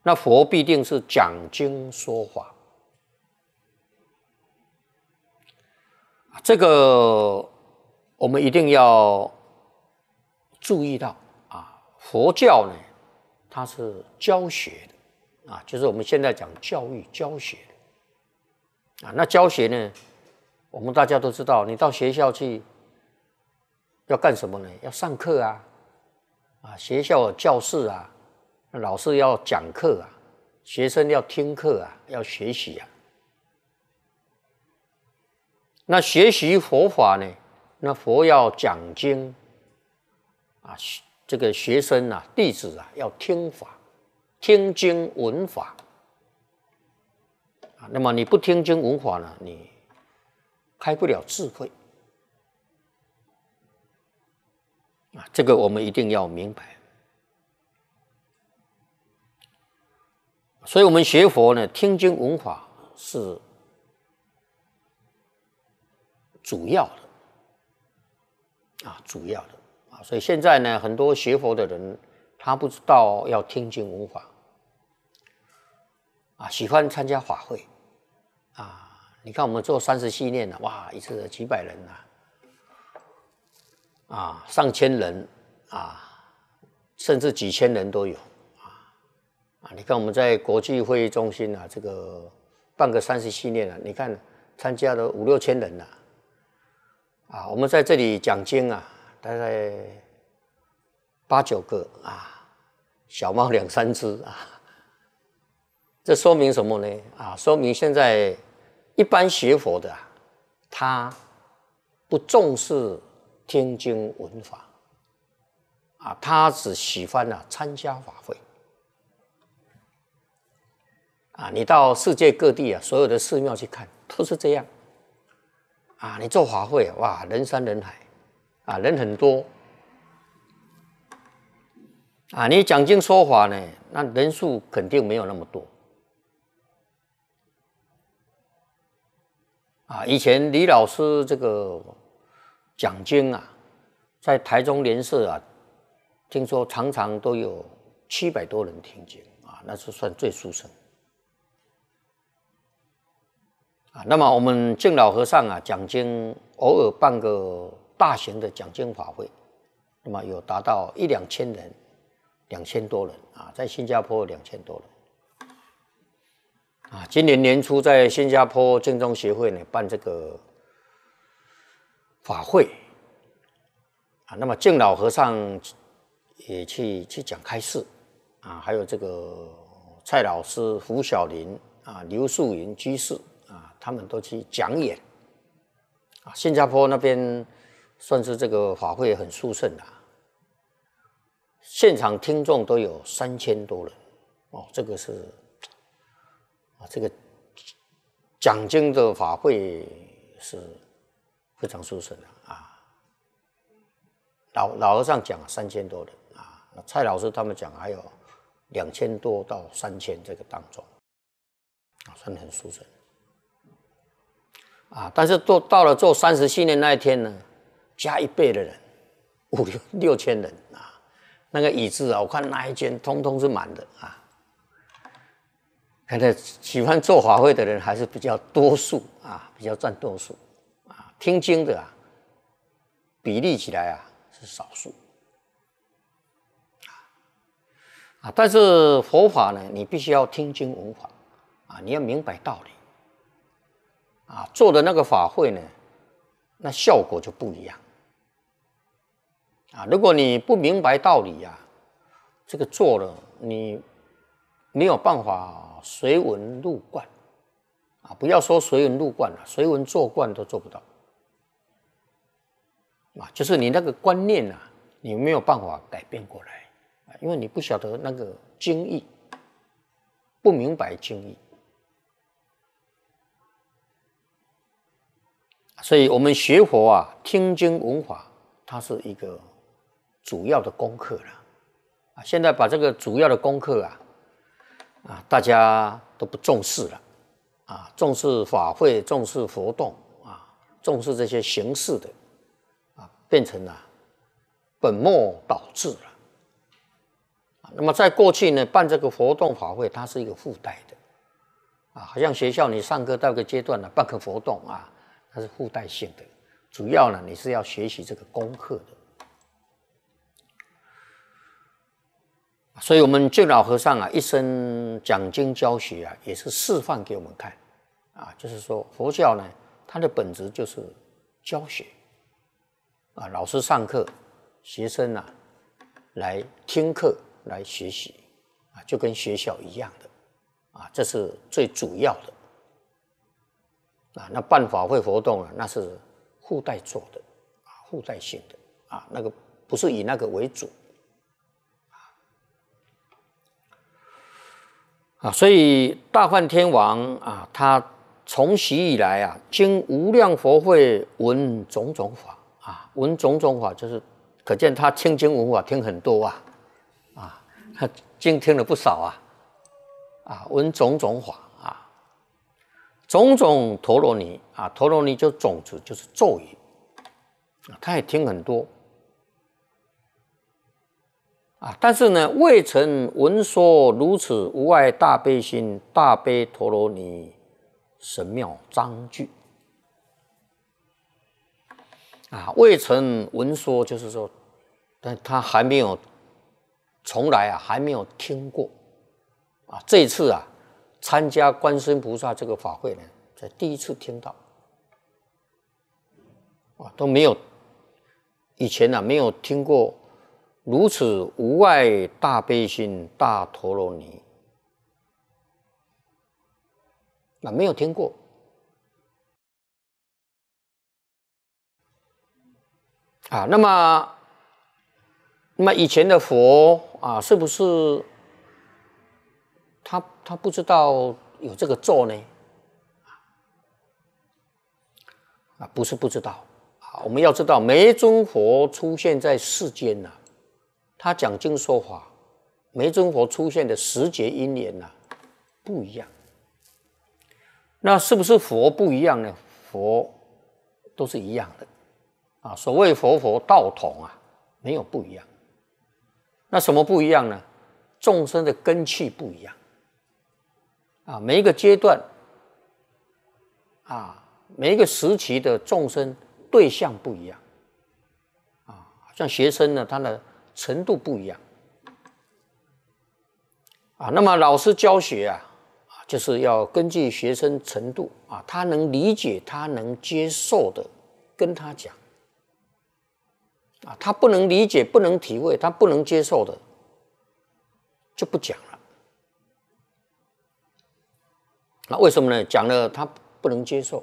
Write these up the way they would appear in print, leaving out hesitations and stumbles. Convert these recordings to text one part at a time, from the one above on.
那佛必定是讲经说法。这个我们一定要注意到啊，佛教呢，它是教学的啊，就是我们现在讲教育教学的啊。那教学呢，我们大家都知道，你到学校去要干什么呢？要上课啊，学校有教室啊，老师要讲课啊，学生要听课啊，要学习啊。那学习佛法呢？那佛要讲经啊，这个学生啊、弟子啊要听法，听经闻法啊。那么你不听经闻法呢，你开不了智慧啊。这个我们一定要明白。所以我们学佛呢，听经闻法是主要的啊，主要的啊。所以现在呢，很多学佛的人，他不知道要听经闻法啊，喜欢参加法会啊。你看我们做30系念了，哇，一次几百人啊，上千人啊，甚至几千人都有啊。你看我们在国际会议中心啊，这个办个30系念啊，你看参加了5、6千人啊，我们在这里讲经啊，大概8、9个啊，小猫2、3只啊。这说明什么呢？啊，说明现在一般学佛的他不重视听经闻法啊，他只喜欢参加法会啊。你到世界各地啊，所有的寺庙去看，都是这样。啊，你做法会哇，人山人海啊，人很多啊。你讲经说法呢，那人数肯定没有那么多啊。以前李老师这个讲经啊，在台中莲社啊，听说常常都有700多人听经啊，那是算最殊胜。那么我们净老和尚啊讲经，偶尔办个大型的讲经法会，那么有达到1、2千人，2000多人啊，在新加坡2000多人啊。今年年初在新加坡净宗协会呢办这个法会啊，那么净老和尚也去讲开示啊，还有这个蔡老师、胡小林啊、刘素云居士。他们都去讲演啊，新加坡那边算是这个法会很殊胜的，现场听众都有3000多人哦，这个是这个讲经的法会是非常殊胜的啊。老和尚讲3000多人啊，蔡老师他们讲还有2000多到3000这个当中啊，算很殊胜。啊，但是到了做30系念那一天呢，加1倍的人，5、6千人啊，那个椅子啊，我看那一间通通是满的啊。看来喜欢做法会的人还是比较多数啊，比较占多数啊。听经的比例起来是少数啊。但是佛法呢，你必须要听经闻法啊，你要明白道理。啊，做的那个法会呢，那效果就不一样啊。如果你不明白道理这个做了你没有办法随文入观啊。不要说随文入观了，随文做观都做不到啊。就是你那个观念你没有办法改变过来啊，因为你不晓得那个经义，不明白经义。所以我们学佛听经闻法，它是一个主要的功课了现在把这个主要的功课大家都不重视了重视法会，重视活动重视这些形式的变成本末倒置了那么在过去呢，办这个活动法会，它是一个附带的啊，好像学校你上课到一个阶段呢，办个活动啊，它是附带性的，主要呢你是要学习这个功课的。所以我们净老和尚啊，一生讲经教学啊，也是示范给我们看啊，就是说佛教呢，它的本质就是教学啊，老师上课，学生啊来听课来学习啊，就跟学校一样的啊，这是最主要的啊。那办法会活动啊，那是附带做的啊，附带性的啊，那个不是以那个为主。啊，所以大梵天王啊，他从昔以来啊，经无量佛会闻种种法啊，闻种种法就是可见他听经闻法听很多啊，啊，他经听了不少啊，啊，闻种种法啊，种种陀罗尼啊，陀罗尼就种子就是咒语啊，他也听很多。啊，但是呢，未曾闻说如此无碍大悲心、大悲陀罗尼神妙章句。啊，未曾闻说，就是说，但他还没有，从来啊还没有听过。啊，这一次啊，参加观世音菩萨这个法会呢，才第一次听到。啊，都没有，以前啊没有听过。如此无碍大悲心大陀罗尼，那没有听过啊。那么以前的佛啊，是不是他不知道有这个咒呢？啊，不是不知道啊。我们要知道，每一尊佛出现在世间呐，他讲经说法，每尊佛出现的时节因缘呐不一样。那是不是佛不一样呢？佛都是一样的啊。所谓佛道统啊，没有不一样。那什么不一样呢？众生的根器不一样啊，每一个阶段啊，每一个时期的众生对象不一样啊。像学生呢，他的程度不一样啊，那么老师教学啊，就是要根据学生程度啊，他能理解、他能接受的，跟他讲啊，他不能理解、不能体会、他不能接受的，就不讲了。那为什么呢？讲了他不能接受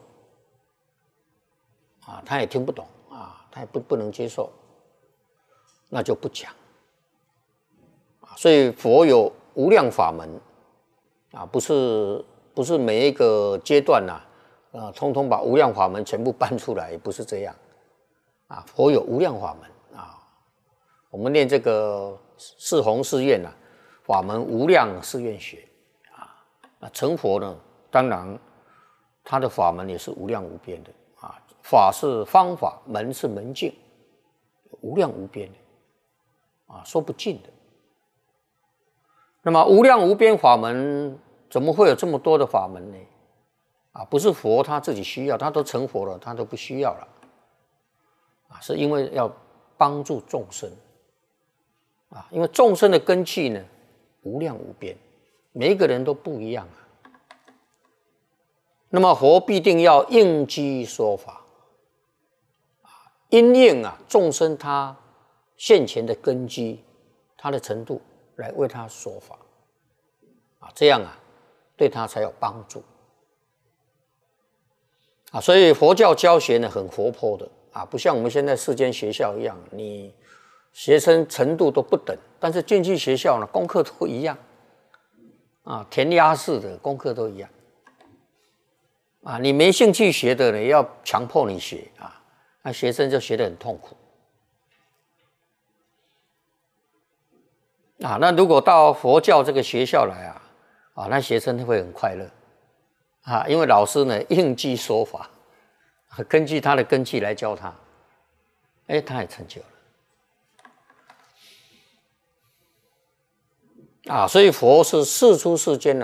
啊，他也听不懂啊，他也不能接受。那就不讲，所以佛有无量法门啊，不是每一个阶段呐，通通把无量法门全部搬出来，不是这样啊。佛有无量法门啊，我们念这个四弘誓愿呐，法门无量誓愿学啊。那成佛呢，当然他的法门也是无量无边的啊，法是方法，门是门径，无量无边的。啊，说不尽的。那么无量无边法门，怎么会有这么多的法门呢？啊，不是佛他自己需要，他都成佛了，他都不需要了。啊，是因为要帮助众生。啊，因为众生的根器呢，无量无边，每一个人都不一样啊。那么佛必定要应机说法，因应啊众生他现前的根基，他的程度来为他说法啊，这样啊，对他才有帮助啊。所以佛教教学呢，很活泼的啊，不像我们现在世间学校一样，你学生程度都不等，但是进去学校呢，功课都一样啊，填鸭式的功课都一样啊。你没兴趣学的呢，要强迫你学啊，那学生就学得很痛苦。啊，那如果到佛教这个学校来啊，那学生会很快乐啊，因为老师呢应机说法，根据他的根器来教他，他也成就了。 啊，所以佛是世出世间